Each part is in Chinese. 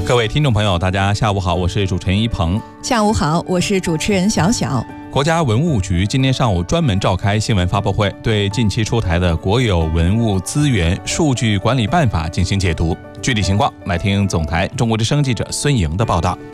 各位听众朋友，大家下午好，我是主持人一鹏。 下午好，我是主持人小小。 国家文物局今天上午专门召开新闻发布会，对近期出台的国有文物资源数据管理办法进行解读。具体情况来听总台中国之声记者孙莹的报道。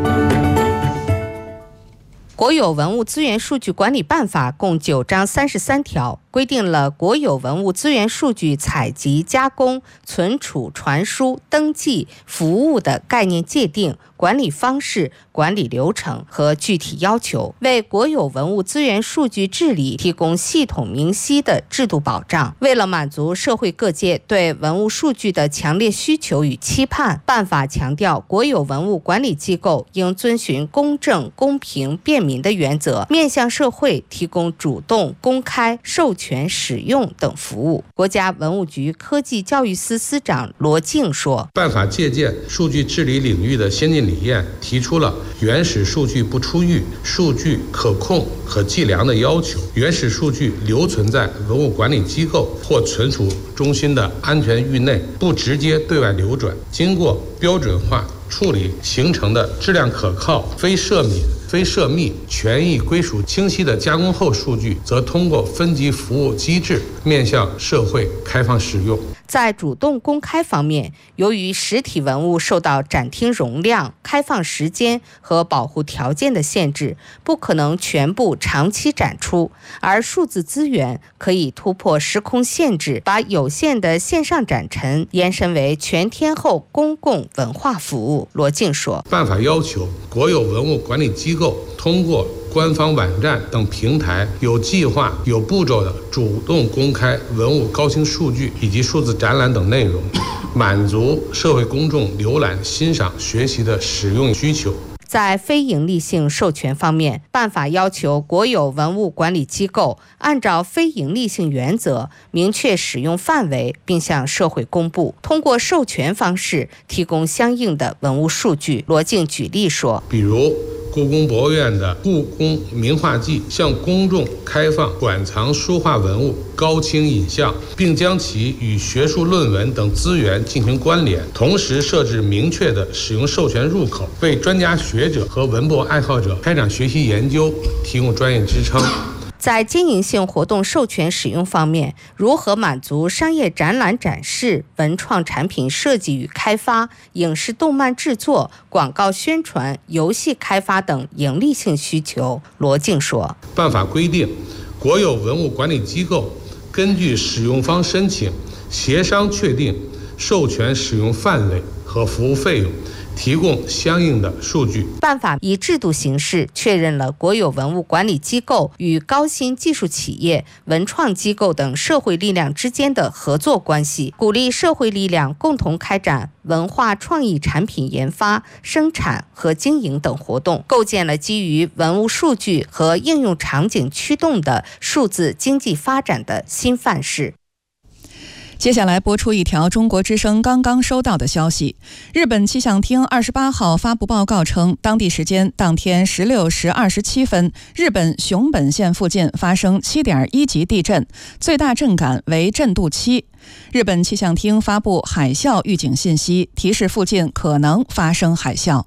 国有文物资源数据管理办法共9章33条，规定了国有文物资源数据采集、加工、存储、传输、登记、服务的概念界定、管理方式、管理流程和具体要求，为国有文物资源数据治理提供系统明晰的制度保障。为了满足社会各界对文物数据的强烈需求与期盼，办法强调国有文物管理机构应遵循公正、公平、便民的原则，面向社会提供主动、公开、授权使用等服务。国家文物局科技教育司司长罗静说， 办法借鉴数据治理领域的先进理念，提出了原始数据不出狱、数据可控和计量的要求。原始数据留存在文物管理机构或存储中心的安全域内，不直接对外流转，经过标准化处理形成的质量可靠、非涉密、权益归属清晰的加工后数据，则通过分级服务机制面向社会开放使用。 在主动公开方面，由于实体文物受到展厅容量、开放时间和保护条件的限制，不可能全部长期展出，而数字资源可以突破时空限制，把有限的线上展陈延伸为全天候公共文化服务。罗静说， 办法要求国有文物管理机构通过官方网站等平台有计划、有步骤的主动公开文物高清数据以及数字展览等内容，满足社会公众浏览、欣赏、学习的使用需求。 在非营利性授权方面，办法要求国有文物管理机构按照非营利性原则明确使用范围，并向社会公布，通过授权方式提供相应的文物数据。罗静举例说， 比如故宫博物院的故宫名画记向公众开放馆藏书画文物高清影像，并将其与学术论文等资源进行关联，同时设置明确的使用授权入口，为专家学者和文博爱好者开展学习研究提供专业支撑。 在经营性活动授权使用方面，如何满足商业展览展示、文创产品设计与开发、影视动漫制作、广告宣传、游戏开发等盈利性需求？罗静说， 办法规定，国有文物管理机构根据使用方申请，协商确定授权使用范围和服务费用，提供相应的数据。 办法以制度形式确认了国有文物管理机构与高新技术企业、文创机构等社会力量之间的合作关系，鼓励社会力量共同开展文化创意产品研发、生产和经营等活动，构建了基于文物数据和应用场景驱动的数字经济发展的新范式。 接下来播出一条中国之声刚刚收到的消息。日本气象厅28号发布报告称，当地时间当天16时27分，日本熊本县附近发生7.1级地震，最大震感为震度7。日本气象厅发布海啸预警信息，提示附近可能发生海啸。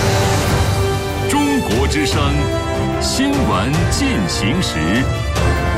之声新闻进行时。